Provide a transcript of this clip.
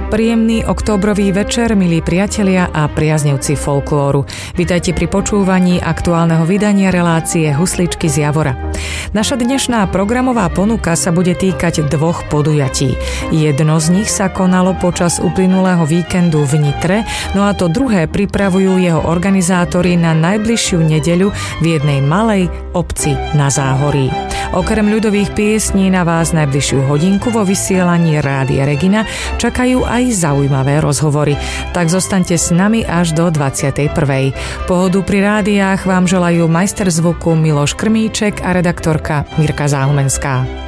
Príjemný októbrový večer, milí priatelia a priaznivci folklóru. Vitajte pri počúvaní aktuálneho vydania relácie Husličky z Javora. Naša dnešná programová ponuka sa bude týkať dvoch podujatí. Jedno z nich sa konalo počas uplynulého víkendu v Nitre, no a to druhé pripravujú jeho organizátori na najbližšiu nedeľu v jednej malej obci na Záhorí. Okrem ľudových piesní na vás najbližšiu hodinku vo vysielaní Rádia Regina čakajú aj zaujímavé rozhovory. Tak zostaňte s nami až do 21. Pohodu pri rádiách vám želajú majster zvuku Miloš Krmíček a redaktorka Mirka Záhumenská.